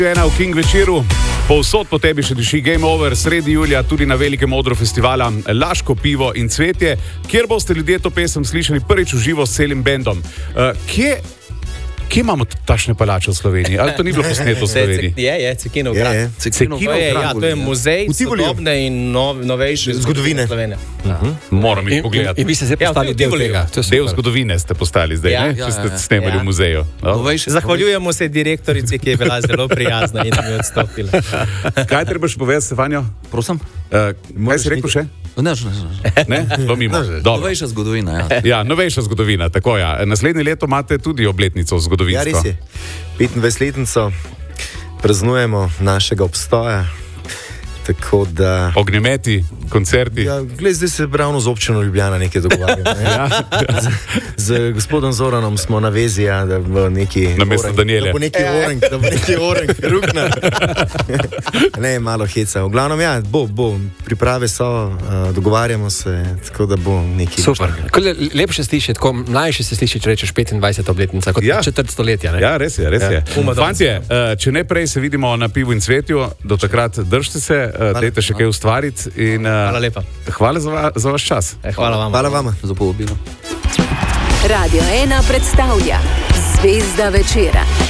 Ena v King večeru, povsod po tebi še diši Game Over, sredi julija tudi na velikem odru festivala Laško pivo in cvetje, kjer boste ljudje to pesem slišali prvič v živo s celim bendom. Kje imamo tašne palače v Sloveniji? Ali to ni bilo posneto v Sloveniji? Cekinov grad. To je muzej sodobne in novejše zgodovine Slovenije. Moram jih pogledati. In vi ste se postali del tega. Del zgodovine ste postali zdaj, ne? Če ste snemali v muzeju. Zahvaljujemo se direktorici, ki je bila zelo prijazna in nam je odstopila. Kaj treba še povedati, Stefanjo? Prosim? Kaj si rekel še? Ne. To mimo. Novejša zgodovina, ja. Ja, novejša zgodovina, tako ja. Naslednje leto imate tudi obletnico zgodovinsko. Ja, res je. 25-letnico praznujemo našega obstoja. Tako da... Ognjemeti, koncerti. Ja, gled, zdaj se ravno z občino Ljubljana nekaj dogovarjamo. Z gospodom Zoranom smo na vezi, da bo neki... Namesto Daniele. Da bo neki orenk, ruknar. Ne, malo heca. V glavnem, ja, bo. Priprave so, dogovarjamo se, tako da bo neki... Super. Lepše sliši, tako mlajše se sliši, če rečeš 25. obletnica, kot četrt stoletja, ne? Ja, res je. Fantje, če ne prej se vidimo na pivu in cvetju, do takrat držite se, dajte še kaj ustvariti in hvala lepa. Hvala za vaš čas. Hvala vama za povabilo. Radio 1 predstavlja Zvezda večera.